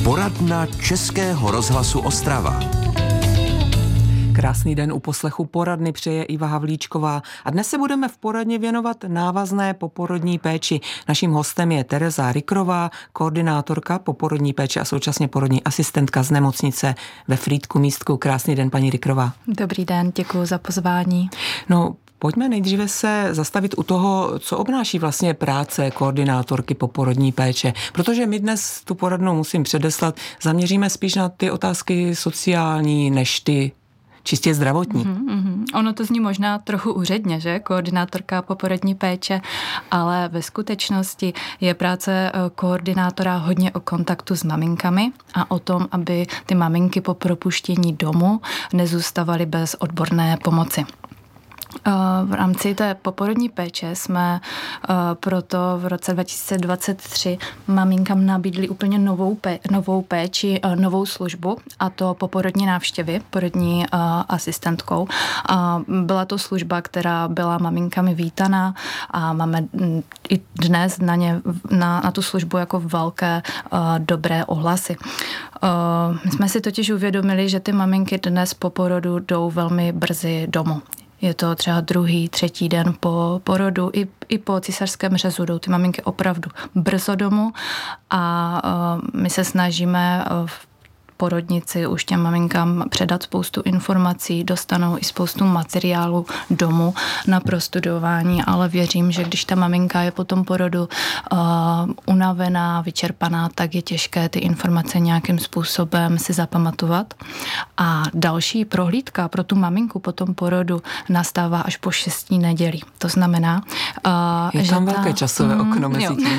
Poradna Českého rozhlasu Ostrava. Krásný den u poslechu poradny přeje Iva Havlíčková a dnes se budeme v poradně věnovat návazné poporodní péči. Naším hostem je Tereza Rikrová, koordinátorka poporodní péče a současně porodní asistentka z nemocnice ve Frýdku-Místku. Krásný den, paní Rikrová. Dobrý den, děkuji za pozvání. No, pojďme nejdříve se zastavit u toho, co obnáší vlastně práce koordinátorky poporodní péče, protože my dnes tu poradnu, musím předeslat, zaměříme spíš na ty otázky sociální než ty čistě zdravotní. Ono to zní možná trochu úředně, že? Koordinátorka poporodní péče, ale ve skutečnosti je práce koordinátora hodně o kontaktu s maminkami a o tom, aby ty maminky po propuštění domů nezůstávaly bez odborné pomoci. V rámci té poporodní péče jsme proto v roce 2023 maminkám nabídli úplně novou péči, novou službu, a to poporodní návštěvy porodní asistentkou. Byla to služba, která byla maminkami vítaná a máme i dnes na tu službu jako velké dobré ohlasy. My jsme si totiž uvědomili, že ty maminky dnes po porodu jdou velmi brzy domů. Je to třeba 2., 3. den po porodu, i po císařském řezu jdou ty maminky opravdu brzo domů a my se snažíme v porodnici už těm maminkám předat spoustu informací, dostanou i spoustu materiálu domů na prostudování, ale věřím, že když ta maminka je po tom porodu unavená, vyčerpaná, tak je těžké ty informace nějakým způsobem si zapamatovat. A další prohlídka pro tu maminku po tom porodu nastává až po 6. neděli. To znamená, je tam velké časové okno mezi tím.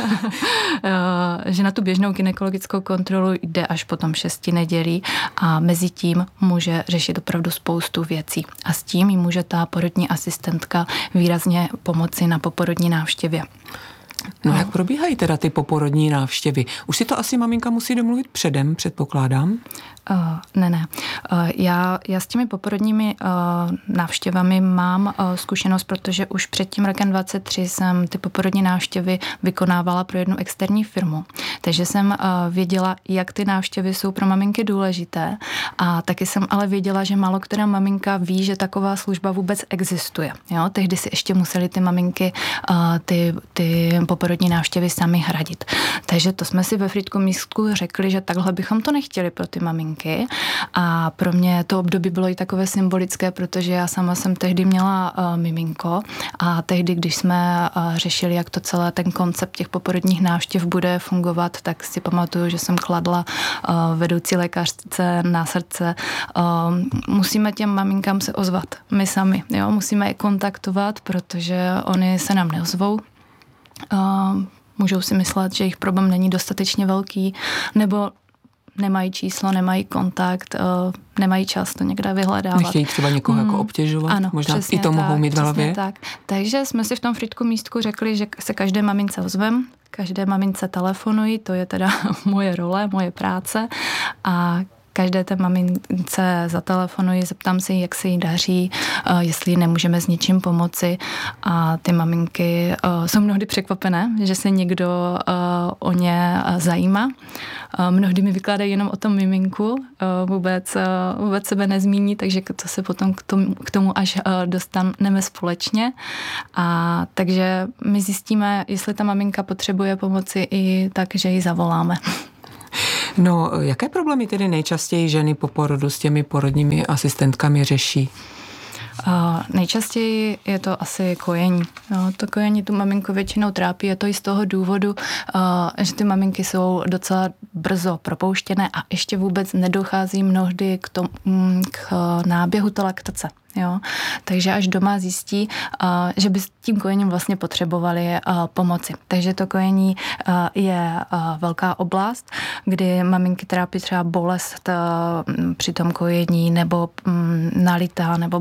Že na tu běžnou gynekologickou kontrolu jde až po tom 6. nedělí a mezi tím může řešit opravdu spoustu věcí. A s tím jí může ta porodní asistentka výrazně pomoci na poporodní návštěvě. No jak probíhají teda ty poporodní návštěvy? Už si to asi maminka musí domluvit předem, předpokládám? Ne. Já s těmi poporodními návštěvami mám zkušenost, protože už před tím rokem 2023 jsem ty poporodní návštěvy vykonávala pro jednu externí firmu. Takže jsem věděla, jak ty návštěvy jsou pro maminky důležité, a taky jsem ale věděla, že málo která maminka ví, že taková služba vůbec existuje. Jo? Tehdy si ještě museli ty maminky ty poporodní návštěvy sami hradit. Takže to jsme si ve Frýdku-Místku řekli, že takhle bychom to nechtěli pro ty maminky. A pro mě to období bylo i takové symbolické, protože já sama jsem tehdy měla miminko a tehdy, když jsme řešili, jak to celé ten koncept těch poporodních návštěv bude fungovat, tak si pamatuju, že jsem kladla vedoucí lékařce na srdce. Musíme těm maminkám se ozvat. My sami. Jo? Musíme je kontaktovat, protože oni se nám neozvou. Můžou si myslet, že jejich problém není dostatečně velký, nebo nemají číslo, nemají kontakt, nemají čas to někde vyhledávat. Nechtějí třeba někoho jako obtěžovat? Ano, možná i to mohou mít v hlavě? Tak. Takže jsme si v tom Frýdku-Místku řekli, že se každé mamince ozvem, každé mamince telefonují, to je teda moje role, moje práce, a každé té mamince zatelefonuji, zeptám se jí, jak se jí daří, jestli nemůžeme s něčím pomoci, a ty maminky jsou mnohdy překvapené, že se někdo o ně zajímá. Mnohdy mi vykládají jenom o tom miminku, vůbec sebe nezmíní, takže to se potom k tomu až dostaneme společně. A takže my zjistíme, jestli ta maminka potřebuje pomoci, i tak, že ji zavoláme. No, jaké problémy tedy nejčastěji ženy po porodu s těmi porodními asistentkami řeší? Nejčastěji je to asi kojení. No, to kojení tu maminku většinou trápí. Je to i z toho důvodu, že ty maminky jsou docela brzo propouštěné a ještě vůbec nedochází mnohdy k náběhu té laktace. Jo? Takže až doma zjistí, že by s tím kojením vlastně potřebovali pomoci. Takže to kojení je velká oblast, kdy maminky trápí třeba bolest při tom kojení, nebo nalitá, nebo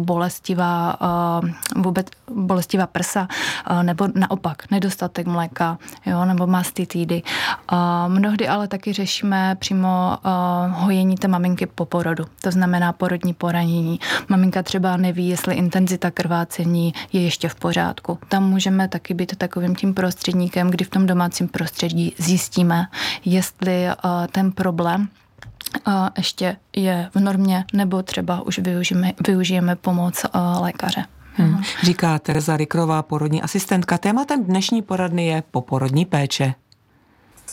bolestivá prsa, nebo naopak nedostatek mléka, jo? Nebo mastitidy. Mnohdy ale taky řešíme přímo hojení té maminky po porodu. To znamená porodní poranění. Maminka třeba neví, jestli intenzita krvácení je ještě v pořádku. Tam můžeme taky být takovým tím prostředníkem, kdy v tom domácím prostředí zjistíme, jestli ten problém ještě je v normě, nebo třeba už využijeme pomoc lékaře. Říká Tereza Rikrová, porodní asistentka. Tématem dnešní poradny je poporodní péče.